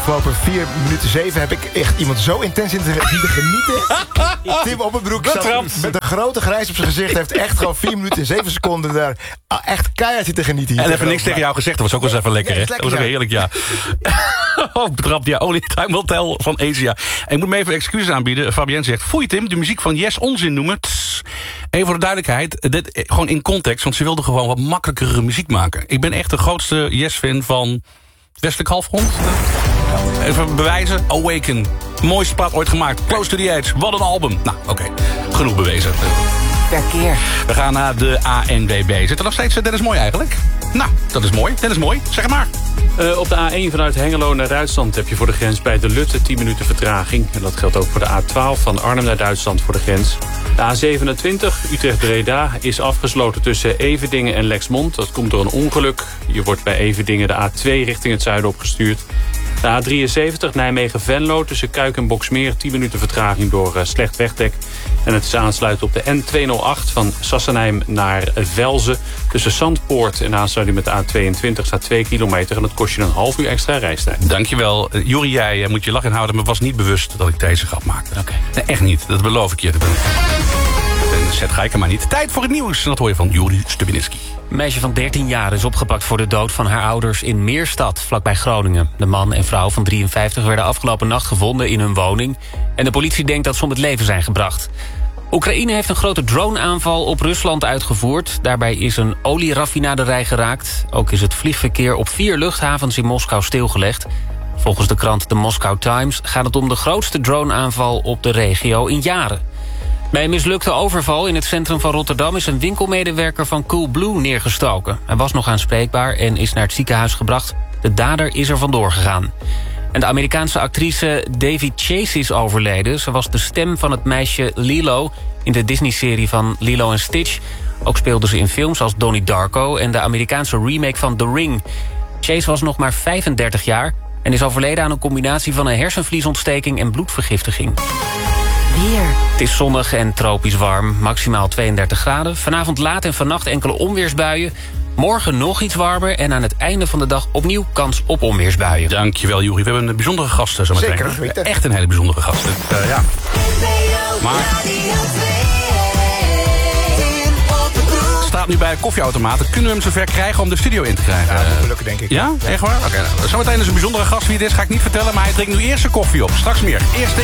Afgelopen 4 minuten 7 heb ik echt iemand zo intens in te genieten. Tim Oppenbroek zat met een grote grijs op zijn gezicht. Heeft echt gewoon 4 minuten en 7 seconden daar echt keihard zitten genieten. En even niks tegen jou gezegd. Dat was ook wel eens even lekker, hè? Dat was ook heerlijk, ja. Betrapt, ja. Only Time Will Tell van Asia. En ik moet me even excuses aanbieden. Fabienne zegt, foei Tim, de muziek van Yes onzin noemen. Even voor de duidelijkheid, dit, gewoon in context. Want ze wilde gewoon wat makkelijkere muziek maken. Ik ben echt de grootste Yes-fan van Westelijk Halfrond. Even bewijzen. Awaken. Mooiste plaat ooit gemaakt. Close to the Edge. Wat een album. Nou, oké. Genoeg bewezen. Verkeer. We gaan naar de ANWB. Zit er nog steeds Dennis Mooi eigenlijk? Nou, dat is mooi. Dennis Mooi, zeg maar. Op de A1 vanuit Hengelo naar Duitsland heb je voor de grens bij de Lutte 10 minuten vertraging. En dat geldt ook voor de A12 van Arnhem naar Duitsland voor de grens. De A27 Utrecht-Breda is afgesloten tussen Everdingen en Lexmond. Dat komt door een ongeluk. Je wordt bij Everdingen de A2 richting het zuiden opgestuurd. De A73 Nijmegen-Venlo tussen Kuik en Boksmeer 10 minuten vertraging door slecht wegdek. En het is aansluiten op de N208 van Sassenheim naar Velzen. Tussen Zandpoort en aansluiting met de A22 staat 2 kilometer. En dat kost je een half uur extra reistijd. Dankjewel. Juri, jij moet je lach inhouden, maar was niet bewust dat ik deze grap maakte. Oké. Nee, echt niet. Dat beloof ik je. Zet ga ik er maar niet. Tijd voor het nieuws. En dat hoor je van Juri Stubinitsky. Een meisje van 13 jaar is opgepakt voor de dood van haar ouders in Meerstad, vlakbij Groningen. De man en vrouw van 53 werden afgelopen nacht gevonden in hun woning. En de politie denkt dat ze om het leven zijn gebracht. Oekraïne heeft een grote droneaanval op Rusland uitgevoerd. Daarbij is een olieraffinaderij geraakt. Ook is het vliegverkeer op 4 luchthavens in Moskou stilgelegd. Volgens de krant The Moscow Times gaat het om de grootste droneaanval op de regio in jaren. Bij een mislukte overval in het centrum van Rotterdam is een winkelmedewerker van Coolblue neergestoken. Hij was nog aanspreekbaar en is naar het ziekenhuis gebracht. De dader is er vandoor gegaan. En de Amerikaanse actrice Davy Chase is overleden. Ze was de stem van het meisje Lilo in de Disney-serie van Lilo en Stitch. Ook speelde ze in films als Donnie Darko en de Amerikaanse remake van The Ring. Chase was nog maar 35 jaar en is overleden aan een combinatie van een hersenvliesontsteking en bloedvergiftiging. Weer. Het is zonnig en tropisch warm, maximaal 32 graden. Vanavond laat en vannacht enkele onweersbuien. Morgen nog iets warmer en aan het einde van de dag opnieuw kans op onweersbuien. Dankjewel, Juri. We hebben een bijzondere gast zo meteen. Zeker, weten. Echt een hele bijzondere gast. Ja. Maar staat nu bij koffieautomaten. Kunnen we hem zover krijgen om de studio in te krijgen? Ja, dat moet lukken, denk ik. Ja? Echt waar? Oké. Zometeen is een bijzondere gast. Wie het is, ga ik niet vertellen. Maar hij drinkt nu eerst zijn koffie op. Straks meer. Eerst